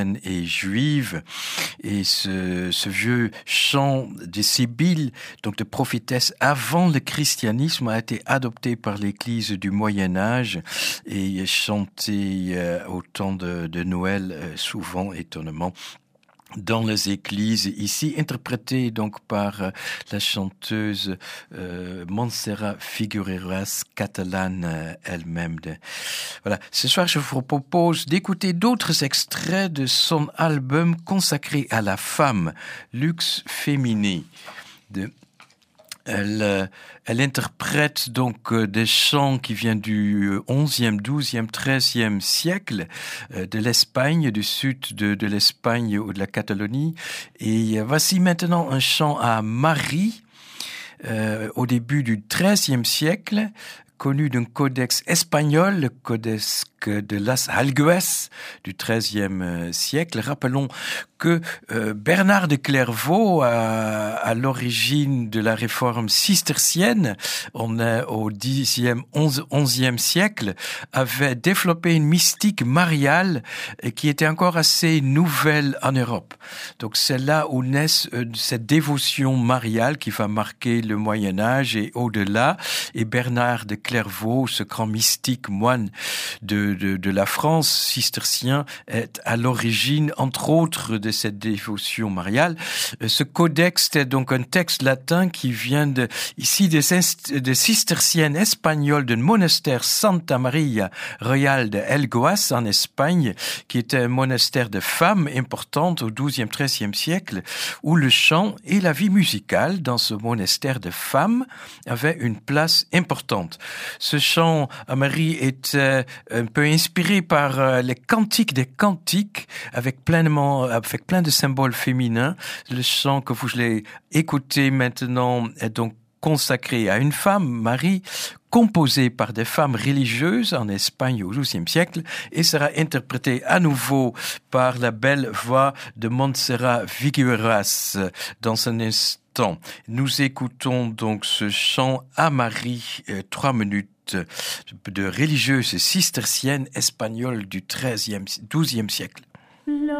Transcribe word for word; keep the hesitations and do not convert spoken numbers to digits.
et juive, et ce, ce vieux chant de Sibylle, donc de prophétesse avant le christianisme, a été adopté par l'Église du Moyen Âge et chanté euh, au temps de, de Noël, euh, souvent étonnamment dans les églises, ici interprété donc par euh, la chanteuse euh, Montserrat Figueras, catalane euh, elle-même. De... Voilà. Ce soir, je vous propose d'écouter d'autres extraits de son album consacré à la femme, Lux Femini. De... Elle, euh, elle interprète donc euh, des chants qui viennent du onzième, douzième, treizième siècle euh, de l'Espagne, du sud de, de l'Espagne ou de la Catalogne. Et euh, voici maintenant un chant à Marie euh, au début du treizième siècle, connu d'un codex espagnol, le codex de Las Algues du treizième siècle. Rappelons que euh, Bernard de Clairvaux, à, à l'origine de la réforme cistercienne, on est au dixième, onzième siècle, avait développé une mystique mariale qui était encore assez nouvelle en Europe. Donc c'est là où naît euh, cette dévotion mariale qui va marquer le Moyen-Âge et au-delà. Et Bernard de Clairvaux, ce grand mystique moine de, de, de la France cistercien, est à l'origine, entre autres, de cette dévotion mariale. Ce codex est donc un texte latin qui vient de, ici des, des cisterciennes espagnoles d'un monastère Santa Maria Real de Elgoas en Espagne, qui était un monastère de femmes importante au douzième, treizième siècle, où le chant et la vie musicale dans ce monastère de femmes avaient une place importante. Ce chant à Marie était un peu inspiré par les cantiques des cantiques, avec pleinement, avec plein de symboles féminins. Le chant que vous allez écouter maintenant est donc consacré à une femme, Marie, composé par des femmes religieuses en Espagne au douzième siècle, et sera interprété à nouveau par la belle voix de Montserrat Figueras dans un instant. Nous écoutons donc ce chant à Marie, euh, trois minutes de religieuses cisterciennes espagnoles du treizième, douzième siècle. La